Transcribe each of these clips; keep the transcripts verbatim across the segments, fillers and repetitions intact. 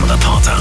Reporter.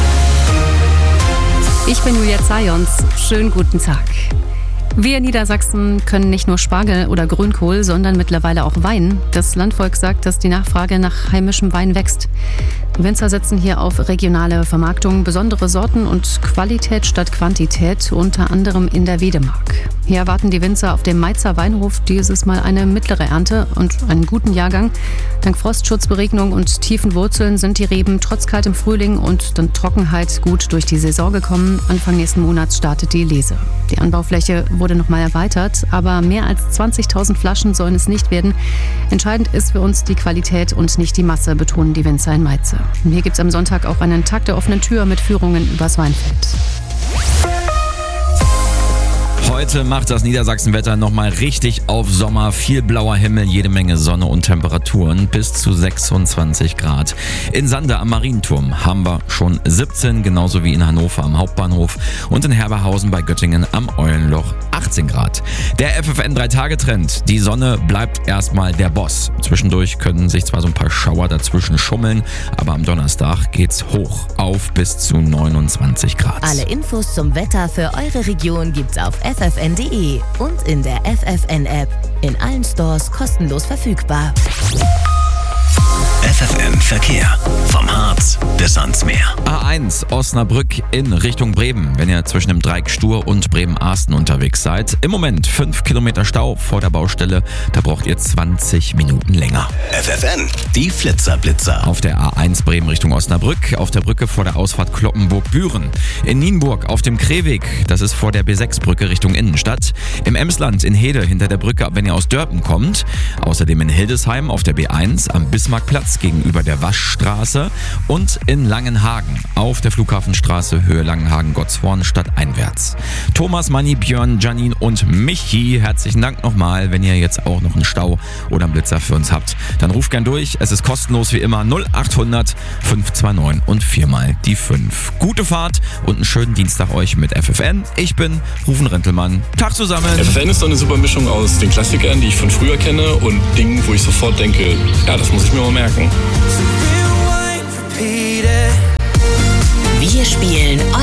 Ich bin Julia Zajons. Schönen guten Tag. Wir in Niedersachsen können nicht nur Spargel oder Grünkohl, sondern mittlerweile auch Wein. Das Landvolk sagt, dass die Nachfrage nach heimischem Wein wächst. Die Winzer setzen hier auf regionale Vermarktung, besondere Sorten und Qualität statt Quantität, unter anderem in der Wedemark. Hier erwarten die Winzer auf dem Mainzer Weinhof dieses Mal eine mittlere Ernte und einen guten Jahrgang. Dank Frostschutzberegnung und tiefen Wurzeln sind die Reben trotz kaltem Frühling und dann Trockenheit gut durch die Saison gekommen. Anfang nächsten Monats startet die Lese. Die Anbaufläche wurde nochmal erweitert, aber mehr als zwanzigtausend Flaschen sollen es nicht werden. Entscheidend ist für uns die Qualität und nicht die Masse, betonen die Winzer in Meize. Hier gibt es am Sonntag auch einen Tag der offenen Tür mit Führungen übers Weinfeld. Heute macht das Niedersachsenwetter nochmal richtig auf Sommer. Viel blauer Himmel, jede Menge Sonne und Temperaturen bis zu sechsundzwanzig Grad. In Sande am Marienturm haben wir schon siebzehn, genauso wie in Hannover am Hauptbahnhof und in Herberhausen bei Göttingen am Eulenloch achtzehn Grad. Der F F N drei Tage Trend. Die Sonne bleibt erstmal der Boss. Zwischendurch können sich zwar so ein paar Schauer dazwischen schummeln, aber am Donnerstag geht's hoch auf bis zu neunundzwanzig Grad. Alle Infos zum Wetter für eure Region gibt's auf f f n punkt d e und in der F F N App. In allen Stores kostenlos verfügbar. F F N Verkehr. Vom Harz bis ans Meer. A eins Osnabrück in Richtung Bremen, wenn ihr zwischen dem Dreieck Stur und Bremen-Arsten unterwegs seid. Im Moment fünf Kilometer Stau vor der Baustelle, da braucht ihr zwanzig Minuten länger. F F N, die Flitzer-Blitzer. Auf der A eins Bremen Richtung Osnabrück, auf der Brücke vor der Ausfahrt Kloppenburg-Büren. In Nienburg auf dem Krehweg, das ist vor der B sechs Brücke Richtung Innenstadt. Im Emsland in Hede hinter der Brücke, wenn ihr aus Dörpen kommt. Außerdem in Hildesheim auf der B eins am Bismarckplatz gegenüber der Waschstraße und in Langenhagen auf der Flughafenstraße Höhe Langenhagen-Gottsvorn stadteinwärts. Thomas, Manni, Björn, Janine und Michi, herzlichen Dank nochmal. Wenn ihr jetzt auch noch einen Stau oder einen Blitzer für uns habt, dann ruft gern durch. Es ist kostenlos wie immer null achthundert fünf zwei neun und viermal die fünf. Gute Fahrt und einen schönen Dienstag euch mit F F N. Ich bin Rufen Rentelmann. Tag zusammen. F F N ist so eine super Mischung aus den Klassikern, die ich von früher kenne, und Dingen, wo ich sofort denke, ja, das muss ich mir mal merken. Wir spielen